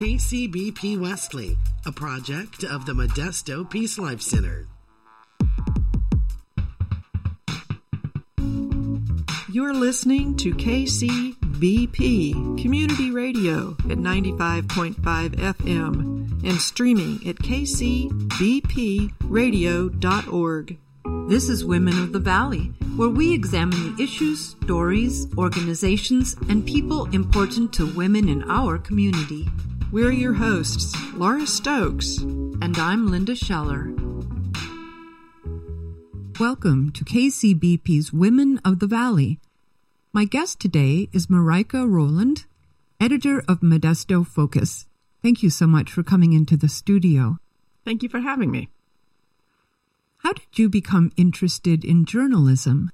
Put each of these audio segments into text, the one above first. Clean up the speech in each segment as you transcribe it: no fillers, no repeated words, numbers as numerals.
KCBP Wesley, a project of the Modesto Peace Life Center. You're listening to KCBP Community Radio at 95.5 FM and streaming at kcbpradio.org. This is Women of the Valley, where we examine the issues, stories, organizations, and people important to women in our community. We're your hosts, Laura Stokes. And I'm Linda Scheller. Welcome to KCBP's Women of the Valley. My guest today is Marika Rowland, editor of Modesto Focus. Thank you so much for coming into the studio. Thank you for having me. How did you become interested in journalism?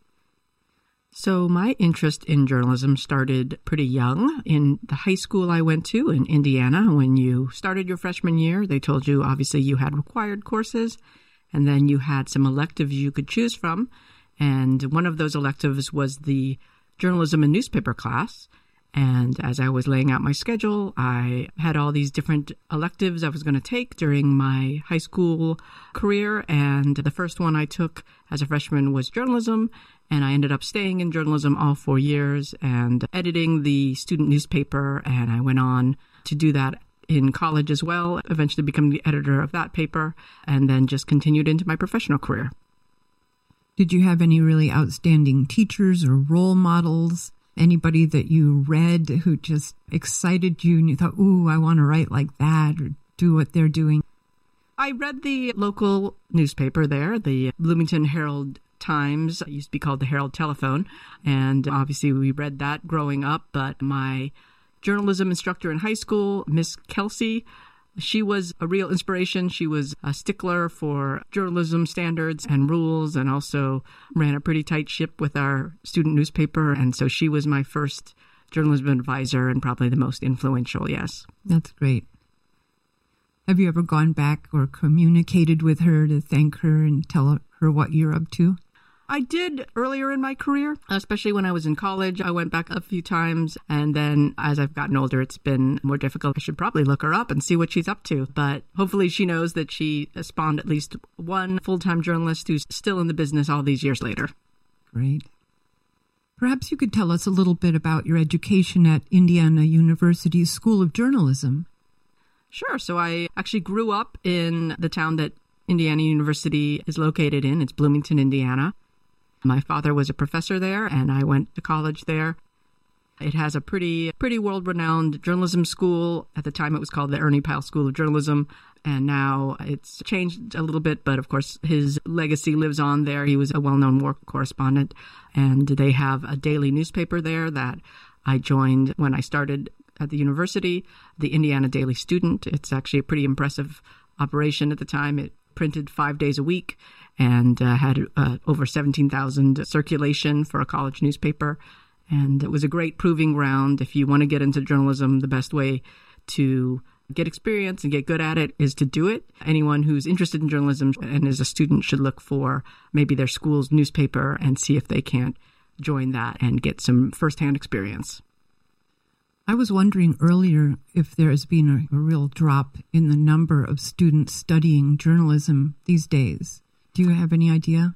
So my interest in journalism started pretty young. In the high school I went to in Indiana, when you started your freshman year, they told you obviously you had required courses, and then you had some electives you could choose from. And one of those electives was the journalism and newspaper class. And as I was laying out my schedule, I had all these different electives I was going to take during my high school career. And the first one I took as a freshman was journalism. And I ended up staying in journalism all 4 years and editing the student newspaper. And I went on to do that in college as well, eventually become the editor of that paper, and then just continued into my professional career. Did you have any really outstanding teachers or role models? Anybody that you read who just excited you and you thought, ooh, I want to write like that or do what they're doing? I read the local newspaper there, the Bloomington Herald Times. It used to be called the Herald Telephone. And obviously we read that growing up. But my journalism instructor in high school, Miss Kelsey, she was a real inspiration. She was a stickler for journalism standards and rules, and also ran a pretty tight ship with our student newspaper. And so she was my first journalism advisor and probably the most influential, yes. That's great. Have you ever gone back or communicated with her to thank her and tell her what you're up to? I did earlier in my career, especially when I was in college. I went back a few times, and then as I've gotten older, it's been more difficult. I should probably look her up and see what she's up to. But hopefully she knows that she spawned at least one full-time journalist who's still in the business all these years later. Great. Perhaps you could tell us a little bit about your education at Indiana University's School of Journalism. Sure. So I actually grew up in the town that Indiana University is located in. It's Bloomington, Indiana. My father was a professor there, and I went to college there. It has a pretty world-renowned journalism school. At the time, it was called the Ernie Pyle School of Journalism, and now it's changed a little bit, but of course, his legacy lives on there. He was a well-known war correspondent, and they have a daily newspaper there that I joined when I started at the university, the Indiana Daily Student. It's actually a pretty impressive operation at the time. It printed 5 days a week and had over 17,000 circulation for a college newspaper. And it was a great proving ground. If you want to get into journalism, the best way to get experience and get good at it is to do it. Anyone who's interested in journalism and is a student should look for maybe their school's newspaper and see if they can't join that and get some firsthand experience. I was wondering earlier if there has been a real drop in the number of students studying journalism these days. Do you have any idea?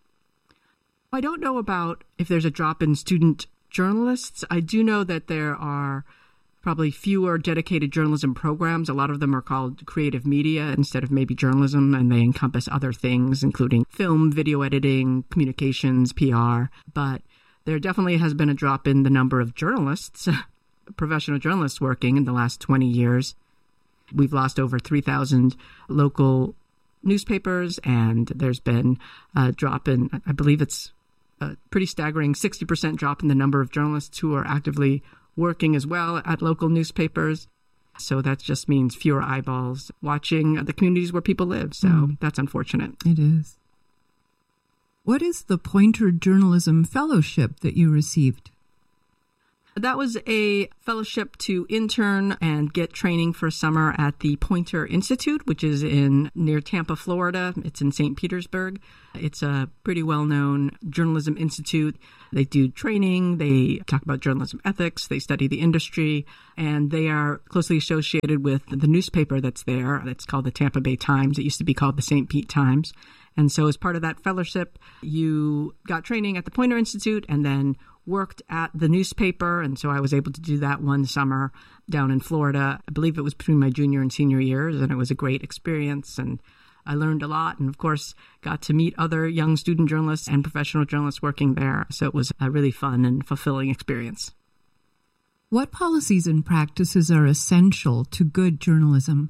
I don't know about if there's a drop in student journalists. I do know that there are probably fewer dedicated journalism programs. A lot of them are called creative media instead of maybe journalism, and they encompass other things, including film, video editing, communications, PR. But there definitely has been a drop in the number of journalists, professional journalists working in the last 20 years. We've lost over 3,000 local newspapers, and there's been a drop in, I believe it's a pretty staggering 60% drop in the number of journalists who are actively working as well at local newspapers. So that just means fewer eyeballs watching the communities where people live. So that's unfortunate. It is. What is the Poynter Journalism Fellowship that you received? That was a fellowship to intern and get training for summer at the Poynter Institute, which is near Tampa, Florida. It's in St. Petersburg. It's a pretty well-known journalism institute. They do training. They talk about journalism ethics. They study the industry. And they are closely associated with the newspaper that's there. It's called the Tampa Bay Times. It used to be called the St. Pete Times. And so as part of that fellowship, you got training at the Poynter Institute and then worked at the newspaper. And so I was able to do that one summer down in Florida. I believe it was between my junior and senior years, and it was a great experience. And I learned a lot and, of course, got to meet other young student journalists and professional journalists working there. So it was a really fun and fulfilling experience. What policies and practices are essential to good journalism?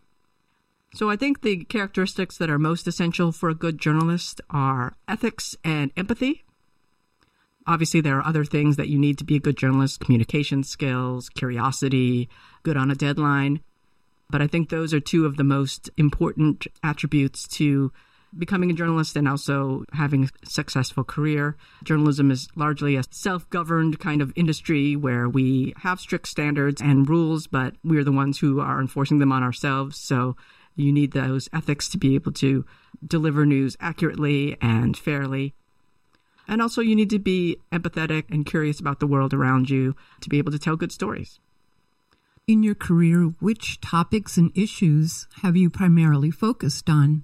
So I think the characteristics that are most essential for a good journalist are ethics and empathy. Obviously, there are other things that you need to be a good journalist: communication skills, curiosity, good on a deadline. But I think those are two of the most important attributes to becoming a journalist and also having a successful career. Journalism is largely a self-governed kind of industry where we have strict standards and rules, but we're the ones who are enforcing them on ourselves. So you need those ethics to be able to deliver news accurately and fairly. And also you need to be empathetic and curious about the world around you to be able to tell good stories. In your career, which topics and issues have you primarily focused on?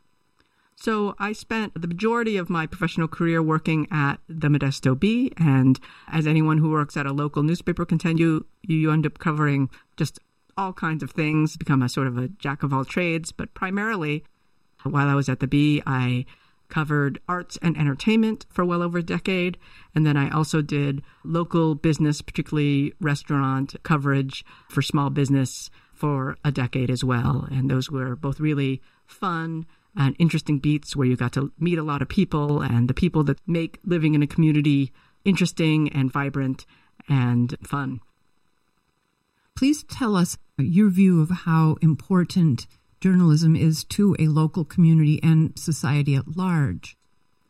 So I spent the majority of my professional career working at the Modesto Bee. And as anyone who works at a local newspaper can tell you, you end up covering just all kinds of things, become a sort of a jack of all trades. But primarily, while I was at the Bee, I covered arts and entertainment for well over a decade. And then I also did local business, particularly restaurant coverage for small business for a decade as well. And those were both really fun and interesting beats where you got to meet a lot of people and the people that make living in a community interesting and vibrant and fun. Please tell us your view of how important journalism is to a local community and society at large.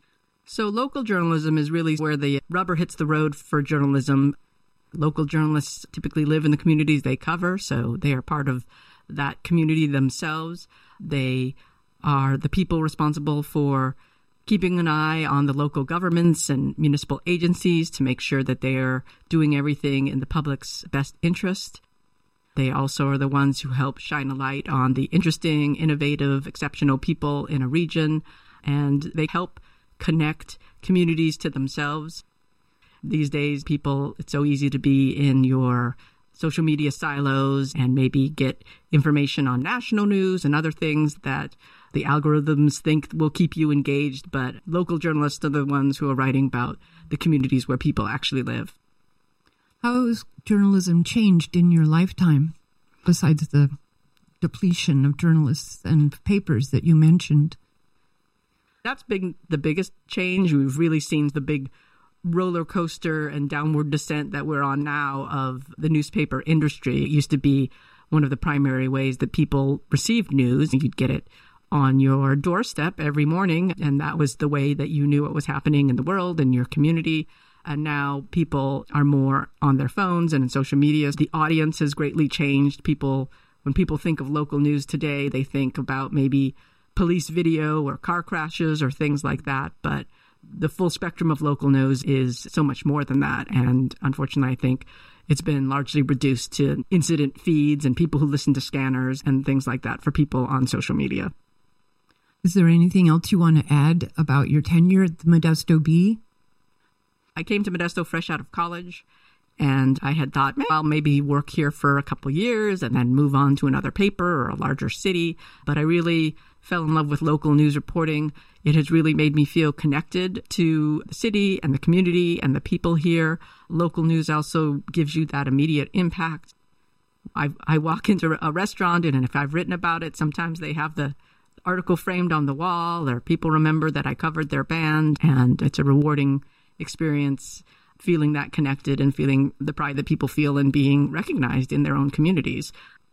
So local journalism is really where the rubber hits the road for journalism. Local journalists typically live in the communities they cover, so they are part of that community themselves. They are the people responsible for keeping an eye on the local governments and municipal agencies to make sure that they are doing everything in the public's best interest. They also are the ones who help shine a light on the interesting, innovative, exceptional people in a region, and they help connect communities to themselves. These days, it's so easy to be in your social media silos and maybe get information on national news and other things that the algorithms think will keep you engaged, but local journalists are the ones who are writing about the communities where people actually live. How has journalism changed in your lifetime, besides the depletion of journalists and papers that you mentioned? That's been the biggest change. We've really seen the big roller coaster and downward descent that we're on now of the newspaper industry. It used to be one of the primary ways that people received news. You'd get it on your doorstep every morning, and that was the way that you knew what was happening in the world and your community. And now people are more on their phones and in social media. The audience has greatly changed. When people think of local news today, they think about maybe police video or car crashes or things like that. But the full spectrum of local news is so much more than that. And unfortunately, I think it's been largely reduced to incident feeds and people who listen to scanners and things like that for people on social media. Is there anything else you want to add about your tenure at the Modesto Bee? I came to Modesto fresh out of college, and I had thought, I'll maybe work here for a couple years and then move on to another paper or a larger city. But I really fell in love with local news reporting. It has really made me feel connected to the city and the community and the people here. Local news also gives you that immediate impact. I walk into a restaurant, and if I've written about it, sometimes they have the article framed on the wall, or people remember that I covered their band, and it's a rewarding experience feeling that connected and feeling the pride that people feel in being recognized in their own communities.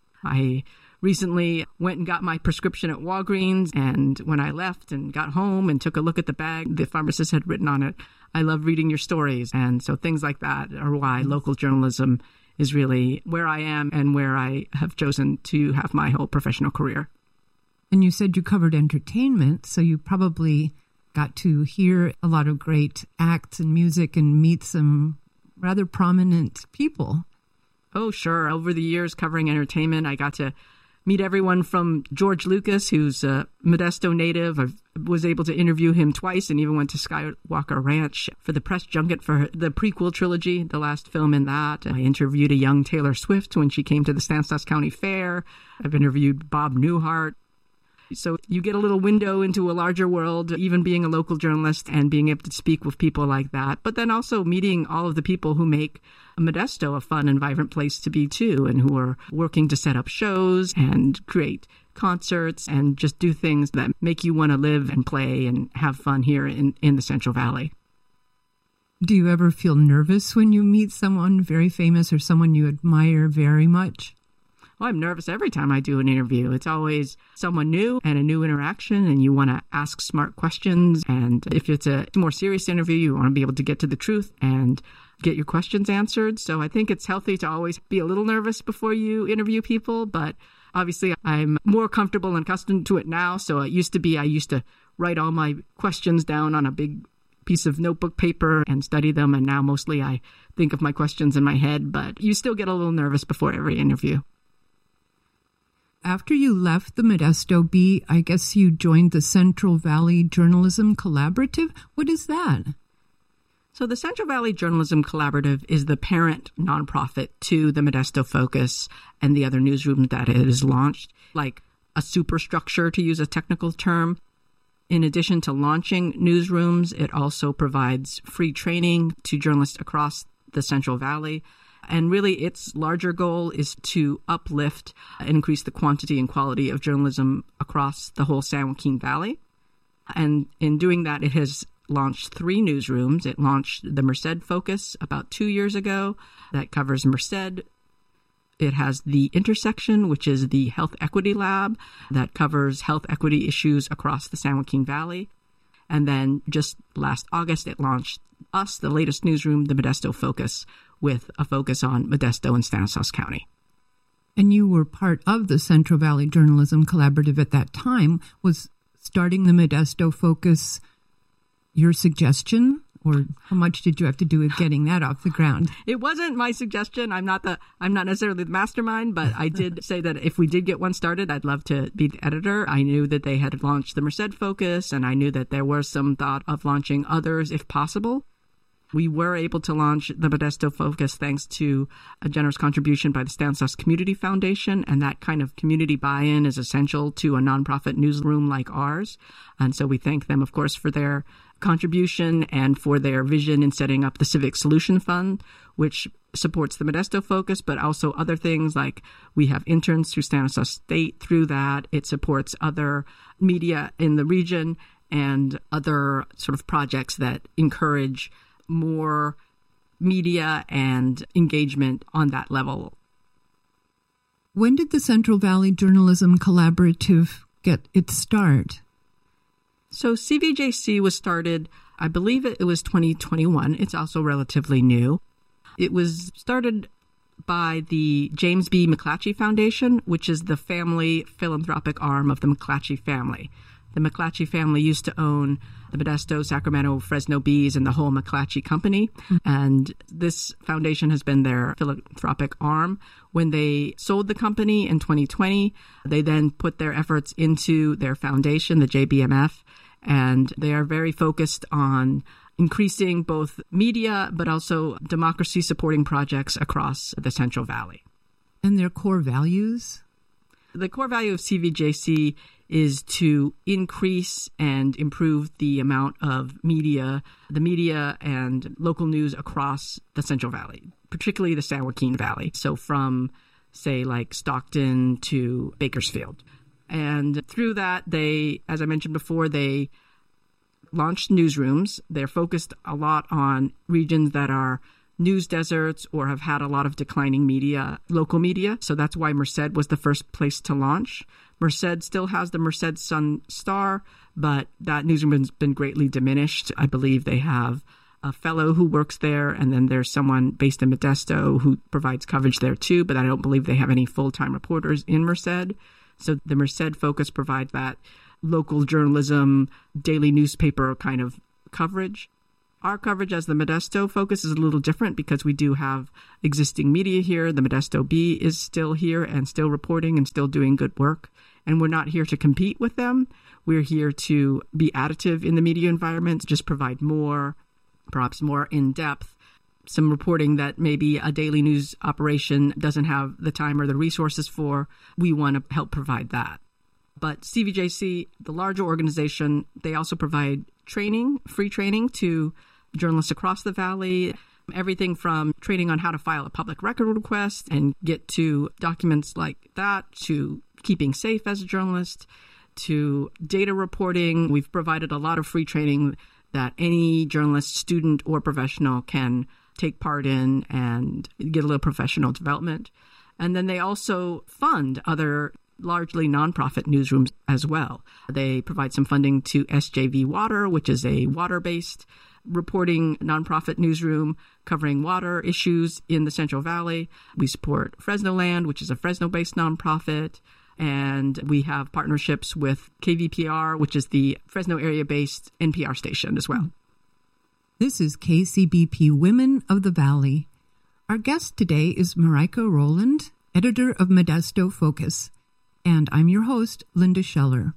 I recently went and got my prescription at Walgreens, and when I left and got home and took a look at the bag the pharmacist had written on it, I love reading your stories. And so things like that are why local journalism is really where I am and where I have chosen to have my whole professional career. And you said you covered entertainment, so you probably got to hear a lot of great acts and music and meet some rather prominent people. Oh, sure. Over the years covering entertainment, I got to meet everyone from George Lucas, who's a Modesto native. I was able to interview him twice and even went to Skywalker Ranch for the press junket for the prequel trilogy, the last film in that. I interviewed a young Taylor Swift when she came to the Stanislaus County Fair. I've interviewed Bob Newhart. So you get a little window into a larger world, even being a local journalist and being able to speak with people like that. But then also meeting all of the people who make Modesto a fun and vibrant place to be too, and who are working to set up shows and create concerts and just do things that make you want to live and play and have fun here in the Central Valley. Do you ever feel nervous when you meet someone very famous or someone you admire very much? Well, I'm nervous every time I do an interview. It's always someone new and a new interaction, and you want to ask smart questions. And if it's a more serious interview, you want to be able to get to the truth and get your questions answered. So I think it's healthy to always be a little nervous before you interview people. But obviously, I'm more comfortable and accustomed to it now. So I used to write all my questions down on a big piece of notebook paper and study them. And now mostly I think of my questions in my head. But you still get a little nervous before every interview. After you left the Modesto Bee, I guess you joined the Central Valley Journalism Collaborative. What is that? So the Central Valley Journalism Collaborative is the parent nonprofit to the Modesto Focus and the other newsrooms that it has launched, like a superstructure, to use a technical term. In addition to launching newsrooms, it also provides free training to journalists across the Central Valley. And really, its larger goal is to uplift and increase the quantity and quality of journalism across the whole San Joaquin Valley. And in doing that, it has launched 3 newsrooms. It launched the Merced Focus about 2 years ago that covers Merced. It has the Intersection, which is the Health Equity Lab that covers health equity issues across the San Joaquin Valley. And then just last August, it launched us, the latest newsroom, the Modesto Focus, with a focus on Modesto and Stanislaus County. And you were part of the Central Valley Journalism Collaborative at that time. Was starting the Modesto Focus your suggestion, or how much did you have to do with getting that off the ground? It wasn't my suggestion. I'm not necessarily the mastermind, but I did say that if we did get one started, I'd love to be the editor. I knew that they had launched the Merced Focus, and I knew that there was some thought of launching others if possible. We were able to launch the Modesto Focus thanks to a generous contribution by the Stanislaus Community Foundation, and that kind of community buy-in is essential to a nonprofit newsroom like ours. And so we thank them, of course, for their contribution and for their vision in setting up the Civic Solution Fund, which supports the Modesto Focus, but also other things like we have interns through Stanislaus State through that. It supports other media in the region and other sort of projects that encourage more media and engagement on that level. When did the Central Valley Journalism Collaborative get its start? So CVJC was started, I believe it was 2021. It's also relatively new. It was started by the James B. McClatchy Foundation, which is the family philanthropic arm of the McClatchy family. The McClatchy family used to own the Modesto, Sacramento, Fresno Bees, and the whole McClatchy company. And this foundation has been their philanthropic arm. When they sold the company in 2020, they then put their efforts into their foundation, the JBMF, and they are very focused on increasing both media but also democracy supporting projects across the Central Valley. And their core values? The core value of CVJC is to increase and improve the amount of media, the media and local news across the Central Valley, particularly the San Joaquin Valley. So from, say, like Stockton to Bakersfield. And through that, they, as I mentioned before, they launched newsrooms. They're focused a lot on regions that are news deserts or have had a lot of declining media, local media. So that's why Merced was the first place to launch. Merced still has the Merced Sun Star, but that newsroom has been greatly diminished. I believe they have a fellow who works there, and then there's someone based in Modesto who provides coverage there too, but I don't believe they have any full-time reporters in Merced. So the Merced focus provides that local journalism, daily newspaper kind of coverage. Our coverage as the Modesto focus is a little different because we do have existing media here. The Modesto Bee is still here and still reporting and still doing good work. And we're not here to compete with them. We're here to be additive in the media environment, just provide more, perhaps more in-depth, some reporting that maybe a daily news operation doesn't have the time or the resources for. We want to help provide that. But CVJC, the larger organization, they also provide training, free training to journalists across the Valley, everything from training on how to file a public record request and get to documents like that, to keeping safe as a journalist, to data reporting. We've provided a lot of free training that any journalist, student, or professional can take part in and get a little professional development. And then they also fund other largely nonprofit newsrooms as well. They provide some funding to SJV Water, which is a water-based reporting nonprofit newsroom covering water issues in the Central Valley. We support Fresno Land, which is a Fresno-based nonprofit. And we have partnerships with KVPR, which is the Fresno area-based NPR station as well. This is KCBP Women of the Valley. Our guest today is Marika Rowland, editor of Modesto Focus. And I'm your host, Linda Scheller.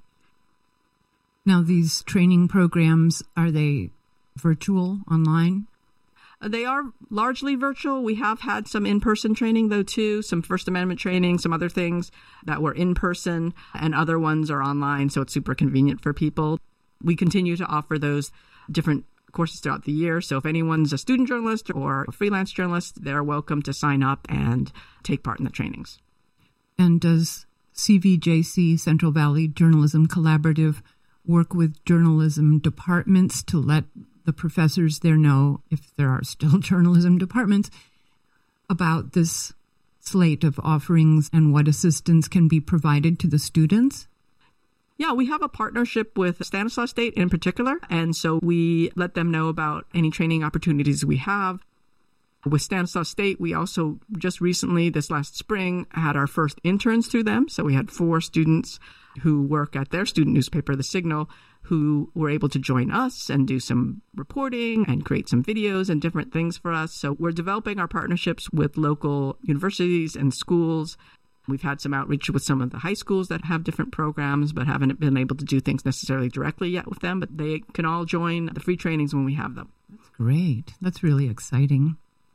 Now, these training programs, are they virtual, online? They are largely virtual. We have had some in-person training, though, too, some First Amendment training, some other things that were in-person, and other ones are online, so it's super convenient for people. We continue to offer those different courses throughout the year, so if anyone's a student journalist or a freelance journalist, they're welcome to sign up and take part in the trainings. And does CVJC, Central Valley Journalism Collaborative, work with journalism departments to let the professors there know, if there are still journalism departments, about this slate of offerings and what assistance can be provided to the students? Yeah, we have a partnership with Stanislaus State in particular, and so we let them know about any training opportunities we have. With Stanislaus State, we also just recently, this last spring, had our first interns through them. So we had 4 students who work at their student newspaper, The Signal, who were able to join us and do some reporting and create some videos and different things for us. So we're developing our partnerships with local universities and schools. We've had some outreach with some of the high schools that have different programs, but haven't been able to do things necessarily directly yet with them. But they can all join the free trainings when we have them. That's great. That's really exciting.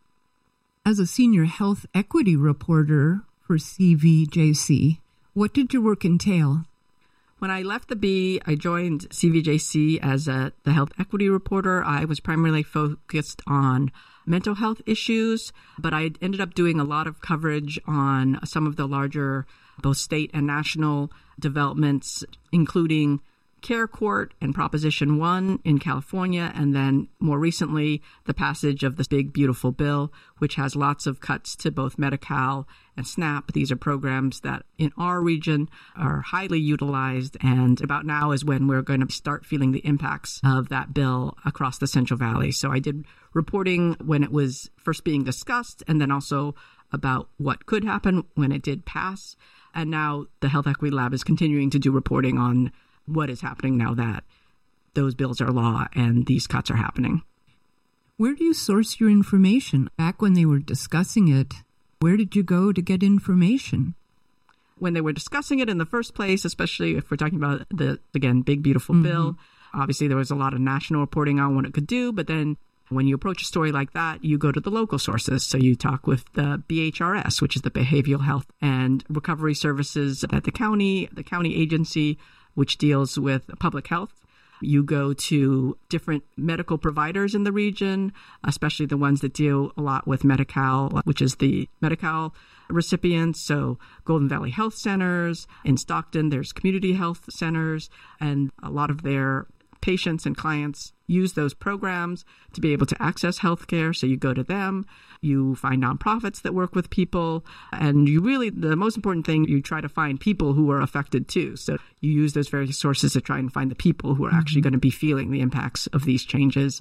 As a senior health equity reporter for CVJC, what did your work entail? When I left the Bee, I joined CVJC as the health equity reporter. I was primarily focused on mental health issues, but I ended up doing a lot of coverage on some of the larger, both state and national developments, including Care Court and Proposition 1 in California, and then more recently, the passage of this big, beautiful bill, which has lots of cuts to both Medi-Cal and SNAP. These are programs that in our region are highly utilized, and about now is when we're going to start feeling the impacts of that bill across the Central Valley. So I did reporting when it was first being discussed, and then also about what could happen when it did pass. And now the Health Equity Lab is continuing to do reporting on what is happening now that those bills are law and these cuts are happening. Where do you source your information? Back when they were discussing it, where did you go to get information? When they were discussing it in the first place, especially if we're talking about the, again, big, beautiful bill, obviously there was a lot of national reporting on what it could do. But then when you approach a story like that, you go to the local sources. So you talk with the BHRS, which is the Behavioral Health and Recovery Services at the county agency, which deals with public health. You go to different medical providers in the region, especially the ones that deal a lot with Medi-Cal, which is the Medi-Cal recipients. So Golden Valley Health Centers. In Stockton, there's community health centers, and a lot of their patients and clients use those programs to be able to access healthcare. So you go to them, you find nonprofits that work with people, and you really, the most important thing, you try to find people who are affected too. So you use those various sources to try and find the people who are actually going to be feeling the impacts of these changes.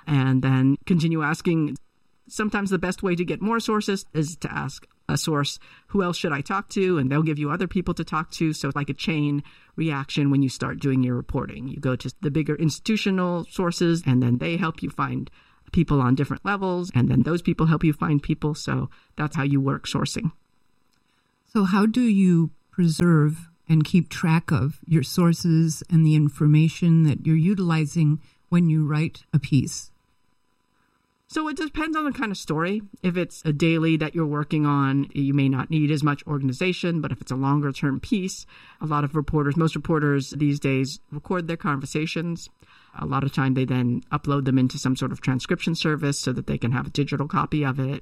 and then continue asking. Sometimes the best way to get more sources is to ask a source, who else should I talk to? And they'll give you other people to talk to. So it's like a chain reaction when you start doing your reporting. You go to the bigger institutional sources, and then they help you find people on different levels, and then those people help you find people. So that's how you work sourcing. So how do you preserve and keep track of your sources and the information that you're utilizing when you write a piece? So it depends on the kind of story. If it's a daily that you're working on, you may not need as much organization. But if it's a longer term piece, most reporters these days record their conversations. A lot of time they then upload them into some sort of transcription service so that they can have a digital copy of it.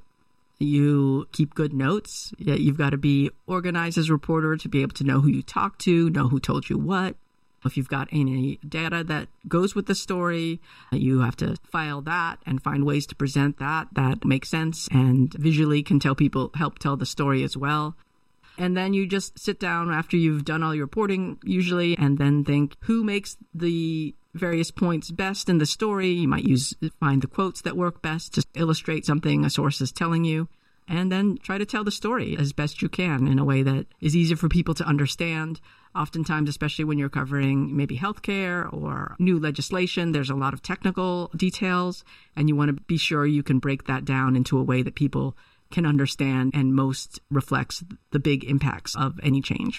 You keep good notes. You've got to be organized as a reporter to be able to know who you talked to, know who told you what. If you've got any data that goes with the story, you have to file that and find ways to present that make sense and visually can help tell the story as well. And then you just sit down after you've done all your reporting usually, and then think who makes the various points best in the story. You might find the quotes that work best to illustrate something a source is telling you, and then try to tell the story as best you can in a way that is easier for people to understand. Oftentimes, especially when you're covering maybe healthcare or new legislation, there's a lot of technical details, and you want to be sure you can break that down into a way that people can understand and most reflects the big impacts of any change.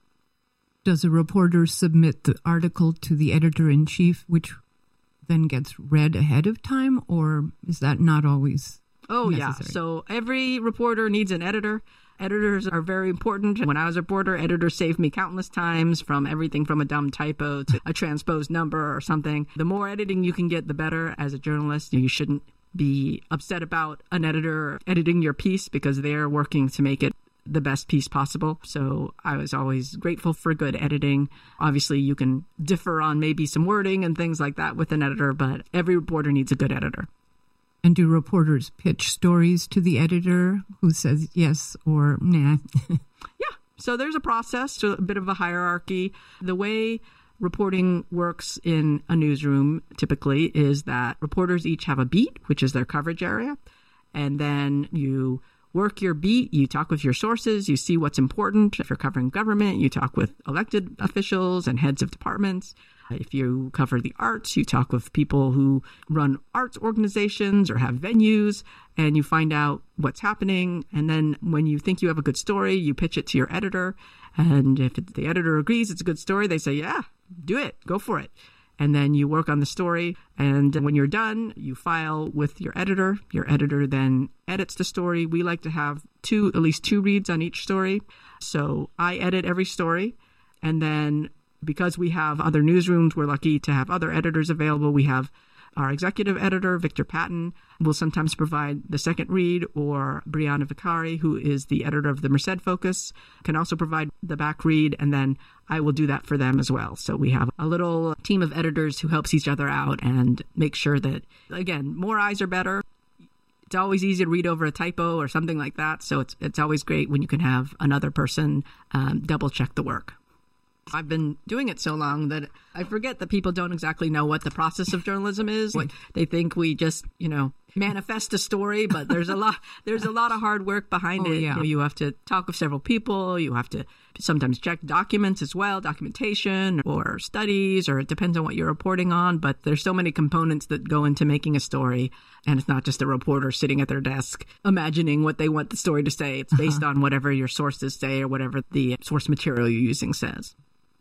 Does a reporter submit the article to the editor-in-chief, which then gets read ahead of time, or is that not always necessary? Yeah. So every reporter needs an editor. Editors are very important. When I was a reporter, editors saved me countless times, from everything from a dumb typo to a transposed number or something. The more editing you can get, the better. As a journalist, you shouldn't be upset about an editor editing your piece because they're working to make it the best piece possible. So I was always grateful for good editing. Obviously, you can differ on maybe some wording and things like that with an editor, but every reporter needs a good editor. And do reporters pitch stories to the editor who says yes or nah? Yeah. So there's a process, a bit of a hierarchy. The way reporting works in a newsroom typically is that reporters each have a beat, which is their coverage area. And then you work your beat, you talk with your sources, you see what's important. If you're covering government, you talk with elected officials and heads of departments. If you cover the arts, you talk with people who run arts organizations or have venues, and you find out what's happening. And then when you think you have a good story, you pitch it to your editor. And if the editor agrees it's a good story, they say, yeah, do it, go for it. And then you work on the story. And when you're done, you file with your editor. Your editor then edits the story. We like to have at least two reads on each story. So I edit every story. And then because we have other newsrooms, we're lucky to have other editors available. We have our executive editor, Victor Patton, will sometimes provide the second read, or Brianna Vicari, who is the editor of the Merced Focus, can also provide the back read, and then I will do that for them as well. So we have a little team of editors who helps each other out and make sure that, again, more eyes are better. It's always easy to read over a typo or something like that. So it's always great when you can have another person double check the work. I've been doing it so long that I forget that people don't exactly know what the process of journalism is. They think we just, manifest a story, but there's a lot of hard work behind it. Yeah. You have to talk with several people. You have to sometimes check documents as well, documentation or studies, or it depends on what you're reporting on. But there's so many components that go into making a story. And it's not just a reporter sitting at their desk imagining what they want the story to say. It's based on whatever your sources say or whatever the source material you're using says.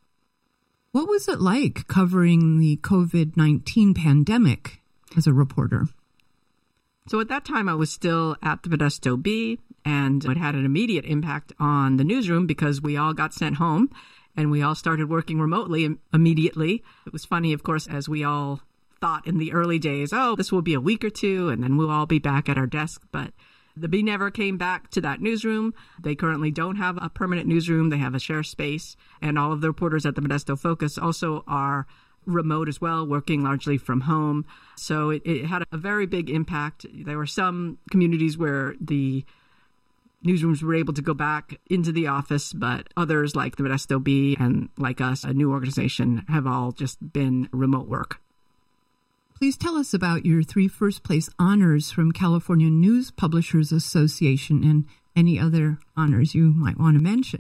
What was it like covering the COVID-19 pandemic as a reporter? So at that time, I was still at the Modesto Bee, and it had an immediate impact on the newsroom because we all got sent home and we all started working remotely immediately. It was funny, of course, as we all thought in the early days, this will be a week or two and then we'll all be back at our desk. But the Bee never came back to that newsroom. They currently don't have a permanent newsroom. They have a share space. And all of the reporters at the Modesto Focus also are remote as well, working largely from home. So it had a very big impact. There were some communities where the newsrooms were able to go back into the office, but others like the Modesto Bee and like us, a new organization, have all just been remote work. Please tell us about your 3 first-place honors from California News Publishers Association and any other honors you might want to mention.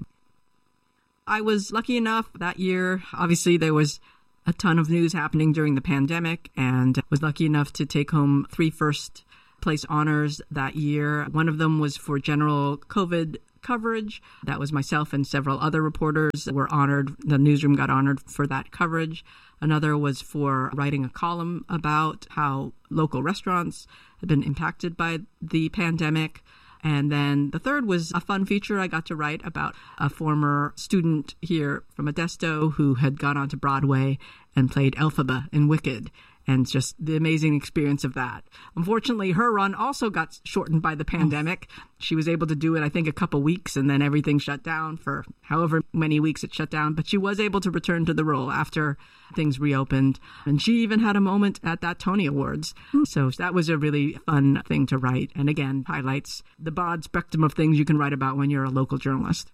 I was lucky enough that year. Obviously, there was a ton of news happening during the pandemic, and was lucky enough to take home 3 first-place honors that year. One of them was for general COVID coverage. That was myself and several other reporters were honored. The newsroom got honored for that coverage. Another was for writing a column about how local restaurants had been impacted by the pandemic. And then the third was a fun feature I got to write about a former student here from Modesto who had gone on to Broadway and played Elphaba in Wicked, and just the amazing experience of that. Unfortunately, her run also got shortened by the pandemic. She was able to do it, I think, a couple weeks, and then everything shut down for however many weeks it shut down. But she was able to return to the role after things reopened. And she even had a moment at that Tony Awards. So that was a really fun thing to write. And again, highlights the broad spectrum of things you can write about when you're a local journalist.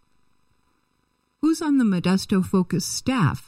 Who's on the Modesto Focus staff?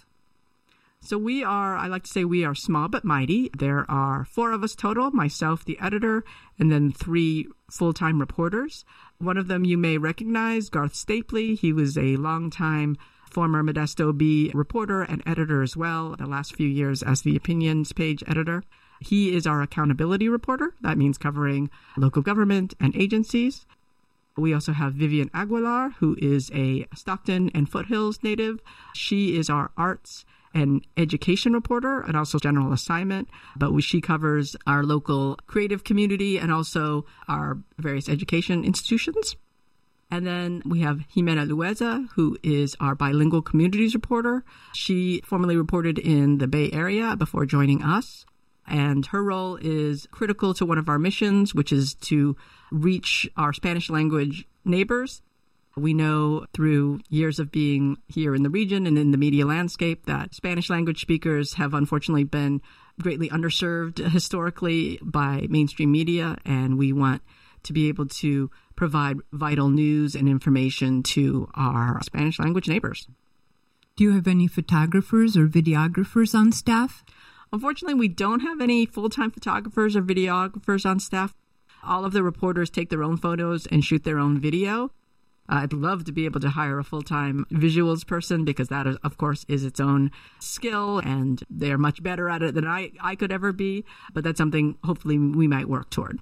So I like to say we are small but mighty. There are 4 of us total, myself, the editor, and then 3 full-time reporters. One of them you may recognize, Garth Stapley. He was a longtime former Modesto Bee reporter and editor as well, the last few years as the opinions page editor. He is our accountability reporter. That means covering local government and agencies. We also have Vivian Aguilar, who is a Stockton and Foothills native. She is our arts and education reporter and also general assignment, but she covers our local creative community and also our various education institutions. And then we have Jimena Lueza, who is our bilingual communities reporter. She formerly reported in the Bay Area before joining us, and her role is critical to one of our missions, which is to reach our Spanish language neighbors. We know through years of being here in the region and in the media landscape that Spanish language speakers have unfortunately been greatly underserved historically by mainstream media, and we want to be able to provide vital news and information to our Spanish language neighbors. Do you have any photographers or videographers on staff? Unfortunately, we don't have any full-time photographers or videographers on staff. All of the reporters take their own photos and shoot their own video. I'd love to be able to hire a full-time visuals person because that, of course, is its own skill, and they're much better at it than I could ever be. But that's something hopefully we might work toward.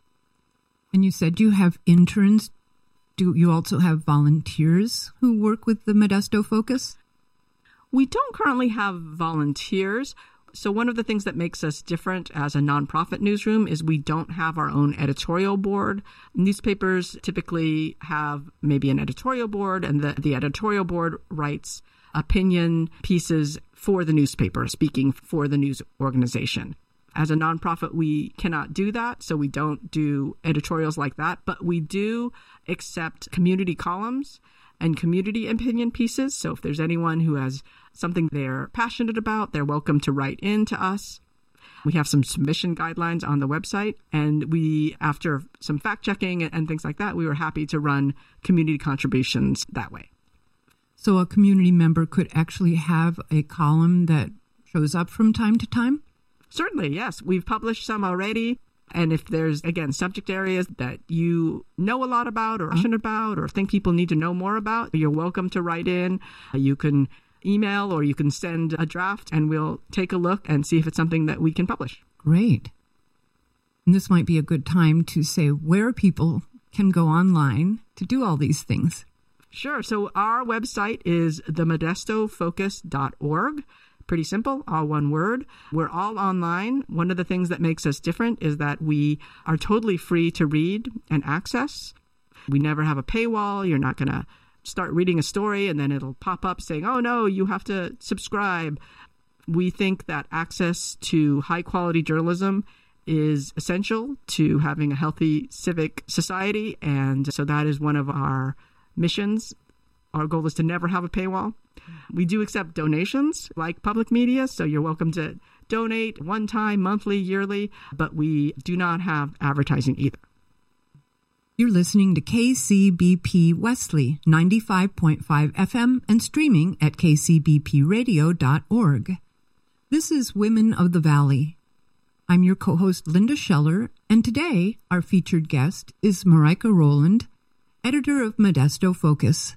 And you said you have interns. Do you also have volunteers who work with the Modesto Focus? We don't currently have volunteers. So one of the things that makes us different as a nonprofit newsroom is we don't have our own editorial board. Newspapers typically have maybe an editorial board, and the editorial board writes opinion pieces for the newspaper, speaking for the news organization. As a nonprofit, we cannot do that, so we don't do editorials like that, but we do accept community columns and community opinion pieces. So if there's anyone who has something they're passionate about, they're welcome to write in to us. We have some submission guidelines on the website, and we, after some fact-checking and things like that, we were happy to run community contributions that way. So a community member could actually have a column that shows up from time to time? Certainly, yes. We've published some already. And if there's, again, subject areas that you know a lot about or are passionate about or think people need to know more about, you're welcome to write in. You can email or you can send a draft, and we'll take a look and see if it's something that we can publish. Great. And this might be a good time to say where people can go online to do all these things. Sure. So our website is themodestofocus.org. Pretty simple, all one word. We're all online. One of the things that makes us different is that we are totally free to read and access. We never have a paywall. You're not going to start reading a story and then it'll pop up saying, oh, no, you have to subscribe. We think that access to high-quality journalism is essential to having a healthy civic society, and so that is one of our missions. Our goal is to never have a paywall. We do accept donations like public media, so you're welcome to donate one time, monthly, yearly, but we do not have advertising either. You're listening to KCBP Wesley, 95.5 FM and streaming at kcbpradio.org. This is Women of the Valley. I'm your co-host, Linda Scheller, and today our featured guest is Marika Rowland, editor of Modesto Focus.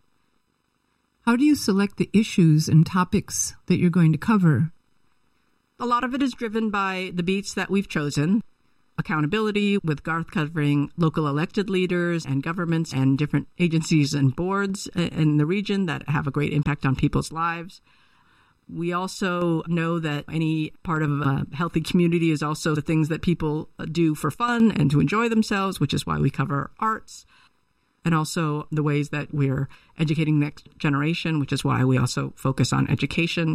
How do you select the issues and topics that you're going to cover? A lot of it is driven by the beats that we've chosen. Accountability, with Garth covering local elected leaders and governments and different agencies and boards in the region that have a great impact on people's lives. We also know that any part of a healthy community is also the things that people do for fun and to enjoy themselves, which is why we cover arts, and also the ways that we're educating the next generation, which is why we also focus on education.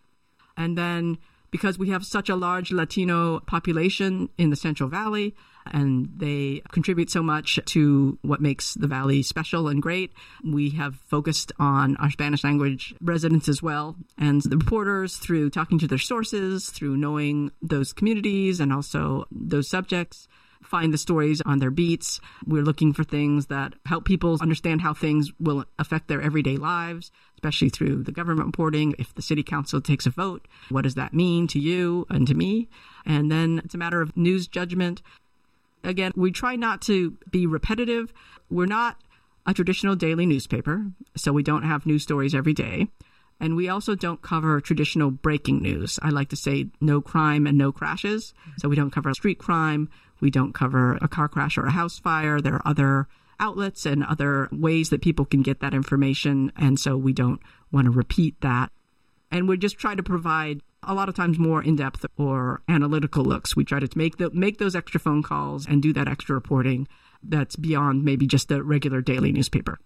And then because we have such a large Latino population in the Central Valley, and they contribute so much to what makes the Valley special and great, we have focused on our Spanish language residents as well. And the reporters, through talking to their sources, through knowing those communities and also those subjects, find the stories on their beats. We're looking for things that help people understand how things will affect their everyday lives, especially through the government reporting. If the city council takes a vote, what does that mean to you and to me? And then it's a matter of news judgment. Again, we try not to be repetitive. We're not a traditional daily newspaper, so we don't have news stories every day. And we also don't cover traditional breaking news. I like to say no crime and no crashes. So we don't cover street crime. We don't cover a car crash or a house fire. There are other outlets and other ways that people can get that information. And so we don't want to repeat that. And we just try to provide a lot of times more in-depth or analytical looks. We try to make those extra phone calls and do that extra reporting that's beyond maybe just a regular daily newspaper.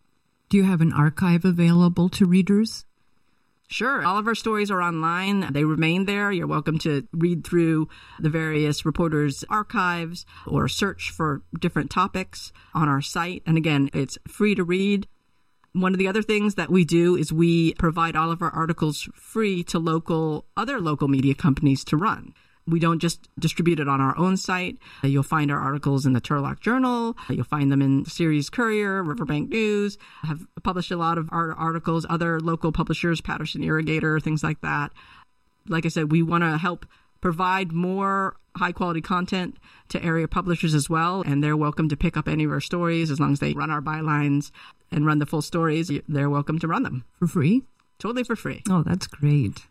Do you have an archive available to readers? Sure. All of our stories are online. They remain there. You're welcome to read through the various reporters' archives or search for different topics on our site. And again, it's free to read. One of the other things that we do is we provide all of our articles free to other local media companies to run. We don't just distribute it on our own site. You'll find our articles in the Turlock Journal. You'll find them in Ceres Courier, Riverbank News. Have published a lot of our articles, other local publishers, Patterson Irrigator, things like that. Like I said, we want to help provide more high-quality content to area publishers as well, and they're welcome to pick up any of our stories as long as they run our bylines and run the full stories. They're welcome to run them. For free? Totally for free. Oh, that's great.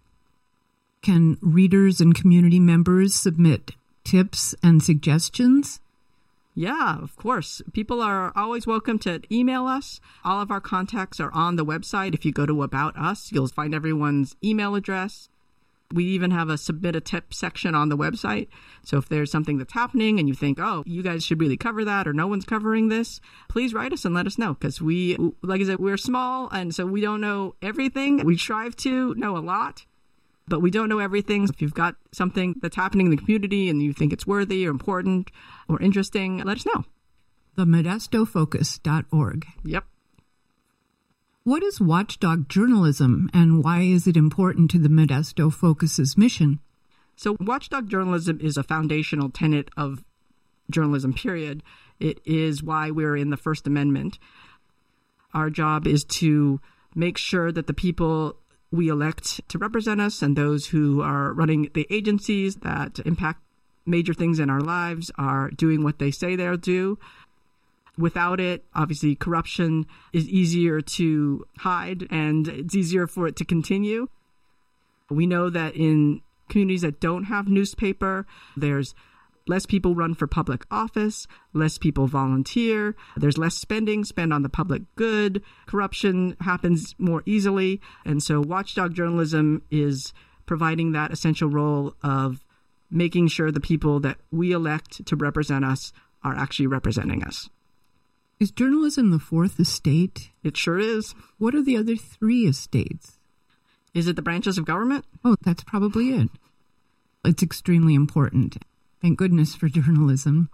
Can readers and community members submit tips and suggestions? Yeah, of course. People are always welcome to email us. All of our contacts are on the website. If you go to About Us, you'll find everyone's email address. We even have a submit a tip section on the website. So if there's something that's happening and you think, oh, you guys should really cover that or no one's covering this, please write us and let us know. Because we, like I said, we're small and so we don't know everything. We strive to know a lot, but we don't know everything. If you've got something that's happening in the community and you think it's worthy or important or interesting, let us know. TheModestoFocus.org. Yep. What is watchdog journalism and why is it important to the Modesto Focus's mission? So watchdog journalism is a foundational tenet of journalism, period. It is why we're in the First Amendment. Our job is to make sure that the people we elect to represent us and those who are running the agencies that impact major things in our lives are doing what they say they'll do. Without it, obviously, corruption is easier to hide and it's easier for it to continue. We know that in communities that don't have newspaper, there's less people run for public office, less people volunteer, there's less spent on the public good, corruption happens more easily. And so watchdog journalism is providing that essential role of making sure the people that we elect to represent us are actually representing us. Is journalism the fourth estate? It sure is. What are the other three estates? Is it the branches of government? Oh, that's probably it. It's extremely important. Thank goodness for journalism.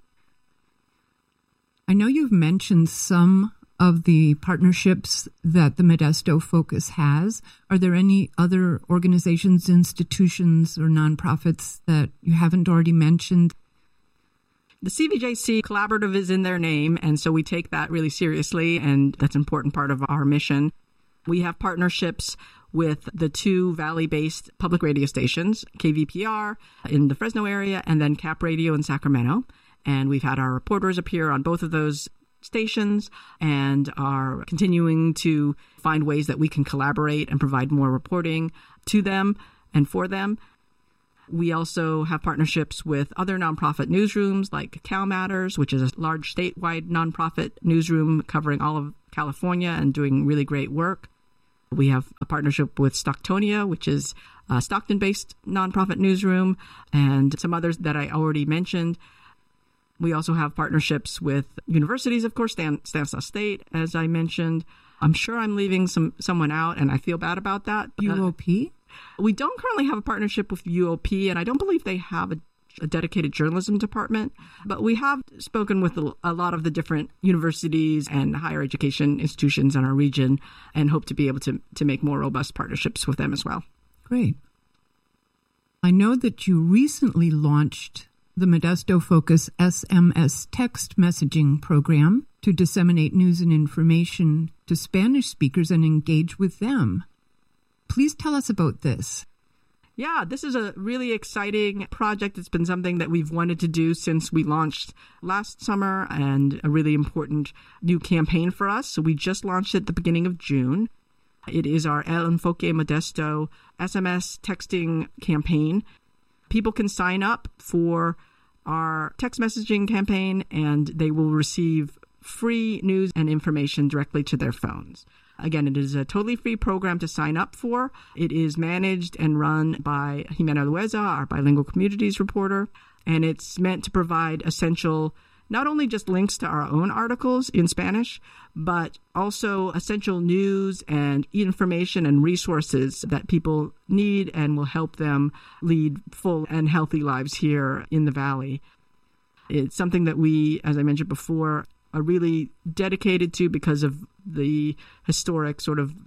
I know you've mentioned some of the partnerships that the Modesto Focus has. Are there any other organizations, institutions, or nonprofits that you haven't already mentioned? The CVJC Collaborative is in their name, and so we take that really seriously, and that's an important part of our mission. We have partnerships with the two Valley-based public radio stations, KVPR in the Fresno area and then Cap Radio in Sacramento. And we've had our reporters appear on both of those stations and are continuing to find ways that we can collaborate and provide more reporting to them and for them. We also have partnerships with other nonprofit newsrooms like Cal Matters, which is a large statewide nonprofit newsroom covering all of California and doing really great work. We have a partnership with Stocktonia, which is a Stockton-based nonprofit newsroom, and some others that I already mentioned. We also have partnerships with universities, of course, Stanislaus State, as I mentioned. I'm sure I'm leaving someone out, and I feel bad about that. UOP? We don't currently have a partnership with UOP, and I don't believe they have a dedicated journalism department, but we have spoken with a lot of the different universities and higher education institutions in our region and hope to be able to make more robust partnerships with them as well. Great. I know that you recently launched the Modesto Focus SMS text messaging program to disseminate news and information to Spanish speakers and engage with them. Please tell us about this. Yeah, this is a really exciting project. It's been something that we've wanted to do since we launched last summer and a really important new campaign for us. So we just launched it at the beginning of June. It is our El Enfoque Modesto SMS texting campaign. People can sign up for our text messaging campaign and they will receive free news and information directly to their phones. Again, it is a totally free program to sign up for. It is managed and run by Jimena Lueza, our bilingual communities reporter, and it's meant to provide essential, not only just links to our own articles in Spanish, but also essential news and information and resources that people need and will help them lead full and healthy lives here in the Valley. It's something that we, as I mentioned before, are really dedicated to because of the historic sort of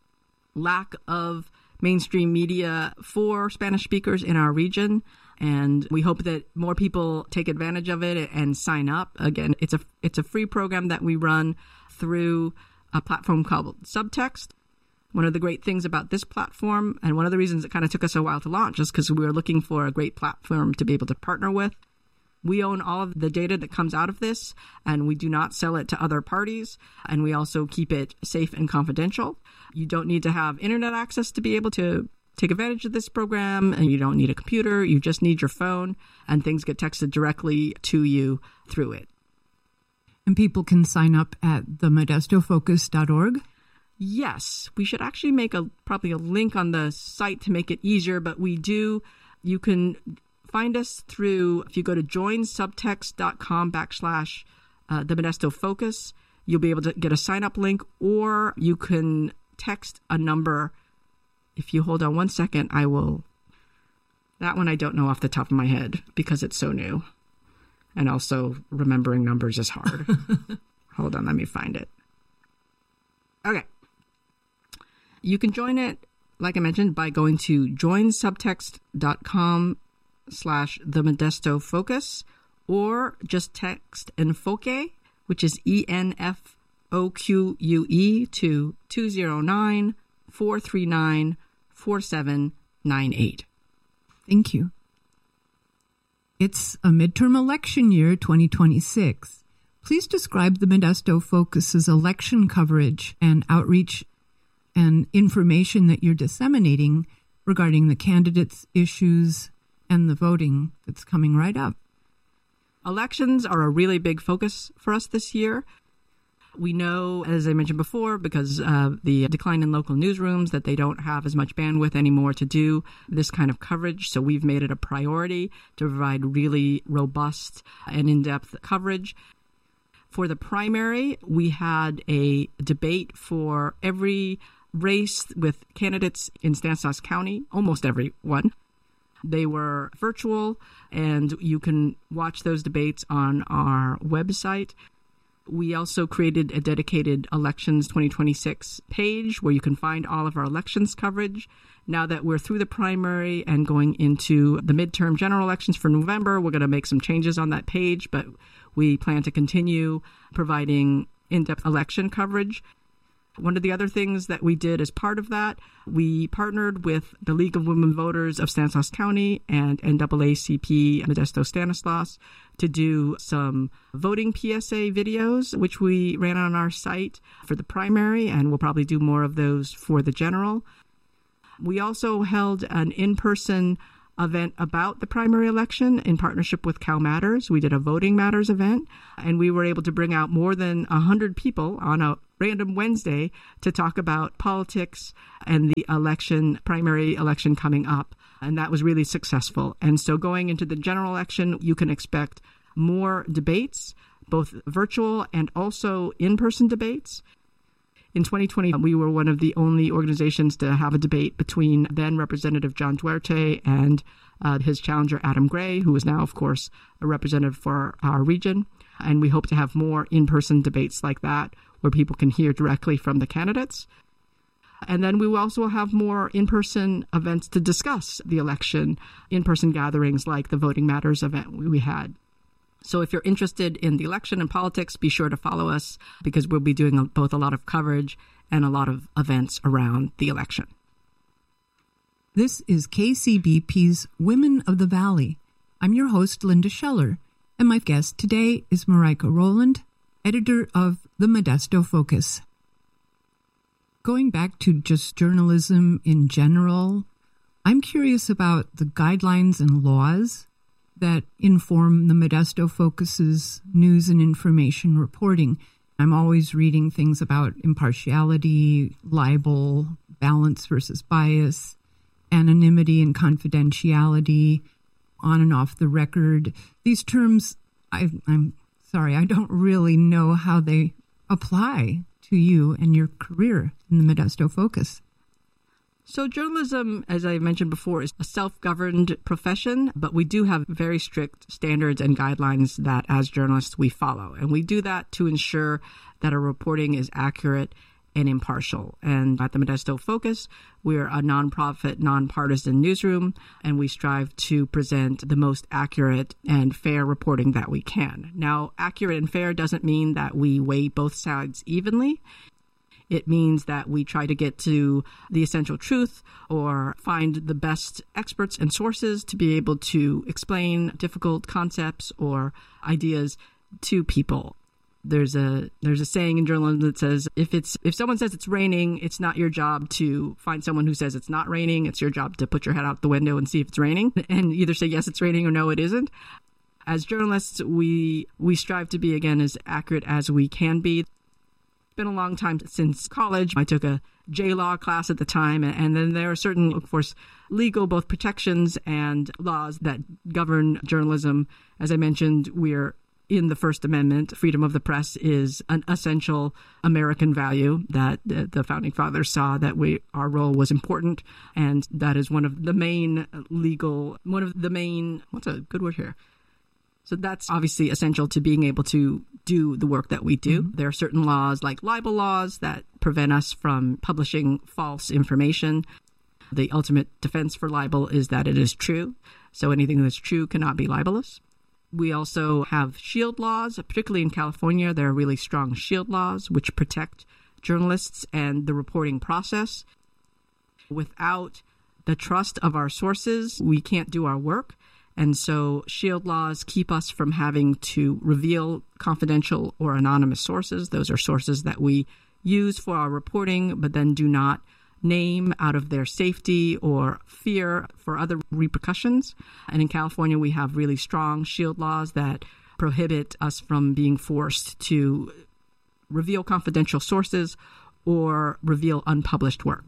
lack of mainstream media for Spanish speakers in our region. And we hope that more people take advantage of it and sign up. Again, it's a free program that we run through a platform called Subtext. One of the great things about this platform, and one of the reasons it kind of took us a while to launch, is because we were looking for a great platform to be able to partner with. We own all of the data that comes out of this, and we do not sell it to other parties, and we also keep it safe and confidential. You don't need to have internet access to be able to take advantage of this program, and you don't need a computer. You just need your phone, and things get texted directly to you through it. And people can sign up at themodestofocus.org? Yes. We should actually make probably a link on the site to make it easier, but we do. You can find us through, if you go to joinsubtext.com/the Modesto Focus, you'll be able to get a sign-up link, or you can text a number. If you hold on one second, I will. That one I don't know off the top of my head because it's so new. And also remembering numbers is hard. Hold on, let me find it. Okay. You can join it, like I mentioned, by going to joinsubtext.com/the Modesto Focus, or just text Enfoque, which is ENFOQUE, to 209-439-4798. Thank you. It's a midterm election year, 2026. Please describe the Modesto Focus's election coverage and outreach and information that you're disseminating regarding the candidates, issues, and the voting that's coming right up. Elections are a really big focus for us this year. We know, as I mentioned before, because of the decline in local newsrooms, that they don't have as much bandwidth anymore to do this kind of coverage. So we've made it a priority to provide really robust and in-depth coverage. For the primary, we had a debate for every race with candidates in Stanislaus County, almost every one. They were virtual, and you can watch those debates on our website. We also created a dedicated Elections 2026 page where you can find all of our elections coverage. Now that we're through the primary and going into the midterm general elections for November, we're going to make some changes on that page, but we plan to continue providing in-depth election coverage. One of the other things that we did as part of that, we partnered with the League of Women Voters of Stanislaus County and NAACP Modesto Stanislaus to do some voting PSA videos, which we ran on our site for the primary, and we'll probably do more of those for the general. We also held an in-person event about the primary election in partnership with Cal Matters. We did a Voting Matters event, and we were able to bring out more than 100 people on a random Wednesday to talk about politics and the primary election coming up. And that was really successful. And so going into the general election, you can expect more debates, both virtual and also in-person debates. In 2020, we were one of the only organizations to have a debate between then Representative John Duarte and his challenger, Adam Gray, who is now, of course, a representative for our region. And we hope to have more in-person debates like that where people can hear directly from the candidates. And then we will also have more in-person events to discuss the election, in-person gatherings like the Voting Matters event we had. So if you're interested in the election and politics, be sure to follow us because we'll be doing both a lot of coverage and a lot of events around the election. This is KCBP's Women of the Valley. I'm your host, Linda Scheller, and my guest today is Marika Rowland, editor of the Modesto Focus. Going back to just journalism in general, I'm curious about the guidelines and laws that inform the Modesto Focus's news and information reporting. I'm always reading things about impartiality, libel, balance versus bias, anonymity and confidentiality, on and off the record. These terms, I'm sorry, I don't really know how they apply to you and your career in the Modesto Focus. So journalism, as I mentioned before, is a self-governed profession, but we do have very strict standards and guidelines that as journalists we follow. And we do that to ensure that our reporting is accurate and impartial. And at the Modesto Focus, we're a nonprofit, nonpartisan newsroom, and we strive to present the most accurate and fair reporting that we can. Now, accurate and fair doesn't mean that we weigh both sides evenly. It means that we try to get to the essential truth or find the best experts and sources to be able to explain difficult concepts or ideas to people. There's a saying in journalism that says, if someone says it's raining, it's not your job to find someone who says it's not raining. It's your job to put your head out the window and see if it's raining and either say, yes, it's raining or no, it isn't. As journalists, we strive to be, again, as accurate as we can be. Been a long time since college. I took a J-Law class at the time, and then there are certain, of course, legal both protections and laws that govern journalism. As I mentioned, we're in the First Amendment. Freedom of the press is an essential American value that the Founding Fathers saw that our role was important, and that is one of the main what's a good word here? So that's obviously essential to being able to do the work that we do. Mm-hmm. There are certain laws like libel laws that prevent us from publishing false information. The ultimate defense for libel is that it is true. So anything that's true cannot be libelous. We also have shield laws, particularly in California. There are really strong shield laws which protect journalists and the reporting process. Without the trust of our sources, we can't do our work. And so shield laws keep us from having to reveal confidential or anonymous sources. Those are sources that we use for our reporting, but then do not name out of their safety or fear for other repercussions. And in California, we have really strong shield laws that prohibit us from being forced to reveal confidential sources or reveal unpublished work.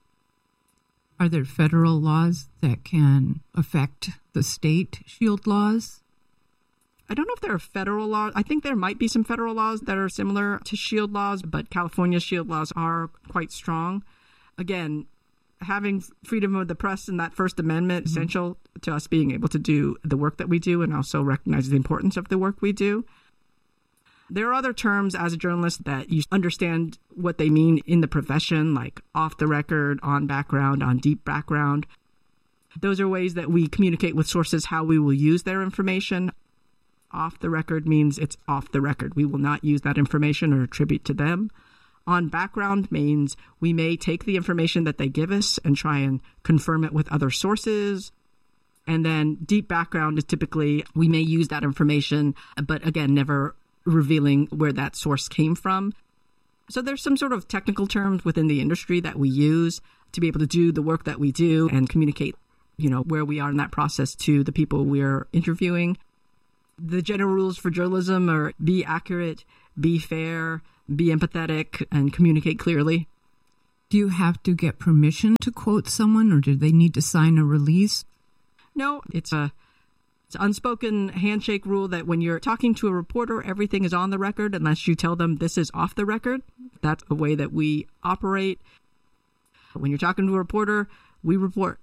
Are there federal laws that can affect the state shield laws? I don't know if there are federal laws. I think there might be some federal laws that are similar to shield laws, but California's shield laws are quite strong. Again, having freedom of the press and that First Amendment is essential to us being able to do the work that we do and also recognize the importance of the work we do. There are other terms as a journalist that you understand what they mean in the profession, like off the record, on background, on deep background. Those are ways that we communicate with sources how we will use their information. Off the record means it's off the record. We will not use that information or attribute to them. On background means we may take the information that they give us and try and confirm it with other sources. And then deep background is typically we may use that information, but again, never revealing where that source came from. So there's some sort of technical terms within the industry that we use to be able to do the work that we do and communicate, where we are in that process to the people we're interviewing. The general rules for journalism are be accurate, be fair, be empathetic, and communicate clearly. Do you have to get permission to quote someone, or do they need to sign a release? No, it's an unspoken handshake rule that when you're talking to a reporter, everything is on the record unless you tell them this is off the record. That's the way that we operate. When you're talking to a reporter, we report.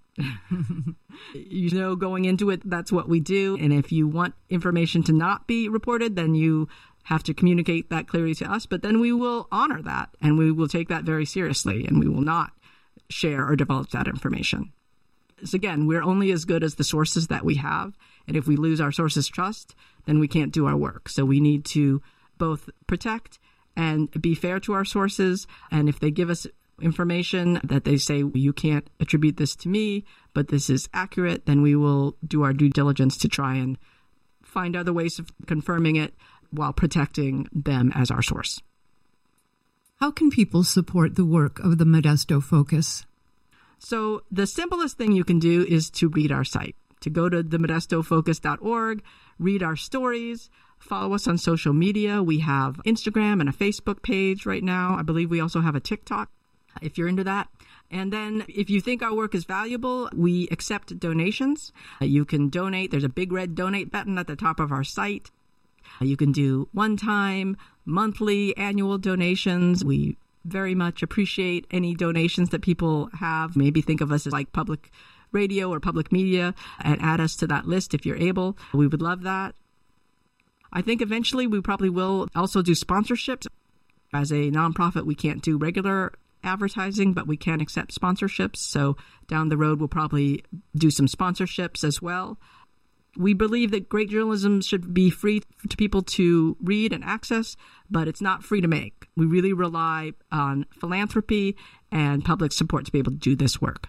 Going into it, that's what we do. And if you want information to not be reported, then you have to communicate that clearly to us. But then we will honor that, and we will take that very seriously, and we will not share or divulge that information. So again, we're only as good as the sources that we have. And if we lose our sources' trust, then we can't do our work. So we need to both protect and be fair to our sources. And if they give us information that they say, you can't attribute this to me, but this is accurate, then we will do our due diligence to try and find other ways of confirming it while protecting them as our source. How can people support the work of the Modesto Focus? So the simplest thing you can do is to read our site, to go to themodestofocus.org, read our stories, follow us on social media. We have Instagram and a Facebook page right now. I believe we also have a TikTok, if you're into that. And then if you think our work is valuable, we accept donations. You can donate. There's a big red donate button at the top of our site. You can do one-time, monthly, annual donations. We very much appreciate any donations that people have. Maybe think of us as like public radio or public media and add us to that list if you're able. We would love that. I think eventually we probably will also do sponsorships. As a nonprofit, we can't do regular advertising, but we can accept sponsorships. So down the road, we'll probably do some sponsorships as well. We believe that great journalism should be free to people to read and access, but it's not free to make. We really rely on philanthropy and public support to be able to do this work.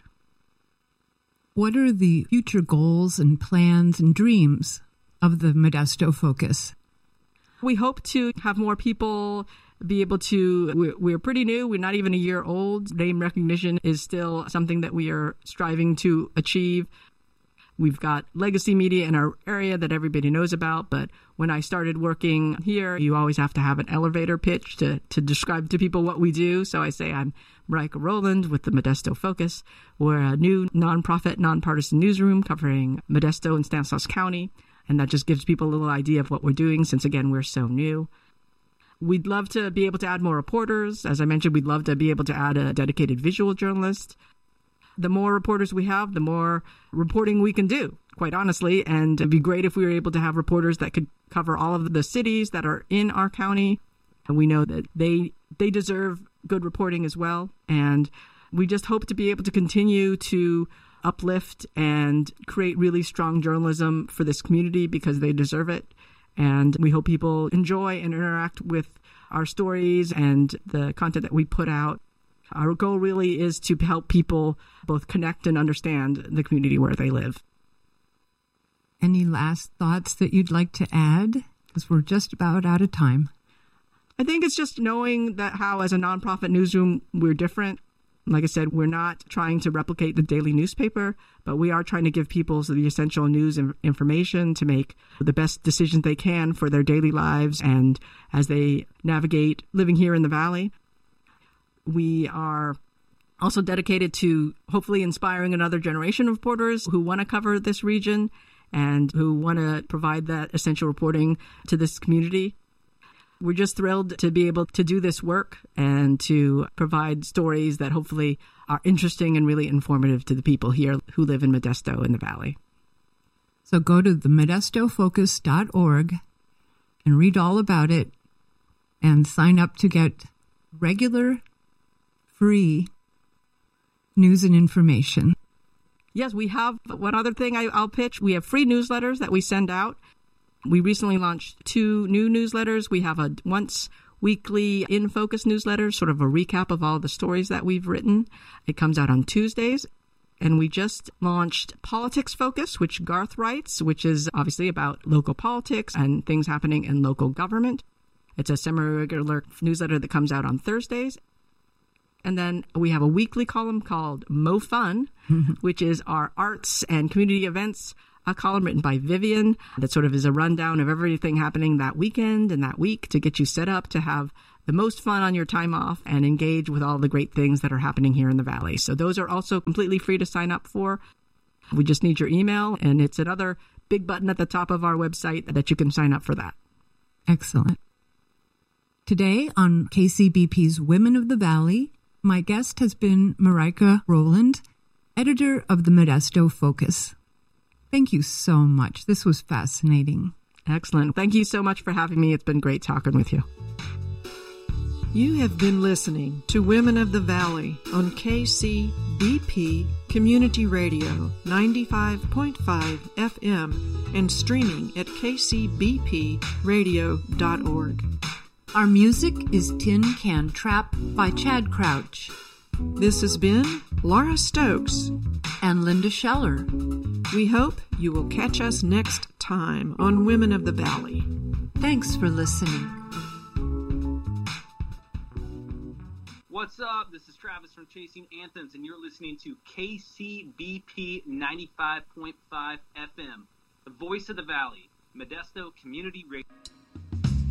What are the future goals and plans and dreams of the Modesto Focus? We hope to have more people be able to, we're pretty new. We're not even a year old. Name recognition is still something that we are striving to achieve. We've got legacy media in our area that everybody knows about, but when I started working here, you always have to have an elevator pitch to describe to people what we do. So I say I'm Marika Rowland with the Modesto Focus. We're a new nonprofit, nonpartisan newsroom covering Modesto and Stanislaus County, and that just gives people a little idea of what we're doing since, again, we're so new. We'd love to be able to add more reporters. As I mentioned, we'd love to be able to add a dedicated visual journalist. The more reporters we have, the more reporting we can do, quite honestly. And it'd be great if we were able to have reporters that could cover all of the cities that are in our county. And we know that they deserve good reporting as well. And we just hope to be able to continue to uplift and create really strong journalism for this community because they deserve it. And we hope people enjoy and interact with our stories and the content that we put out. Our goal really is to help people both connect and understand the community where they live. Any last thoughts that you'd like to add? Because we're just about out of time. I think it's just knowing that how, as a nonprofit newsroom, we're different. Like I said, we're not trying to replicate the daily newspaper, but we are trying to give people the essential news and information to make the best decisions they can for their daily lives and as they navigate living here in the Valley. We are also dedicated to hopefully inspiring another generation of reporters who want to cover this region and who want to provide that essential reporting to this community. We're just thrilled to be able to do this work and to provide stories that hopefully are interesting and really informative to the people here who live in Modesto in the Valley. So go to themodestofocus.org and read all about it and sign up to get regular, free news and information. Yes, we have one other thing I'll pitch. We have free newsletters that we send out. We recently launched 2 new newsletters. We have a once weekly In Focus newsletter, sort of a recap of all the stories that we've written. It comes out on Tuesdays. And we just launched Politics Focus, which Garth writes, which is obviously about local politics and things happening in local government. It's a semi-regular newsletter that comes out on Thursdays. And then we have a weekly column called Mo Fun, which is our arts and community events, a column written by Vivian that sort of is a rundown of everything happening that weekend and that week to get you set up to have the most fun on your time off and engage with all the great things that are happening here in the Valley. So those are also completely free to sign up for. We just need your email, and it's another big button at the top of our website that you can sign up for that. Excellent. Today on KCBP's Women of the Valley, my guest has been Marika Rowland, editor of the Modesto Focus. Thank you so much. This was fascinating. Excellent. Thank you so much for having me. It's been great talking with you. You have been listening to Women of the Valley on KCBP Community Radio 95.5 FM and streaming at kcbpradio.org. Our music is Tin Can Trap by Chad Crouch. This has been Laura Stokes and Linda Scheller. We hope you will catch us next time on Women of the Valley. Thanks for listening. What's up? This is Travis from Chasing Anthems, and you're listening to KCBP 95.5 FM, the voice of the Valley, Modesto Community Radio.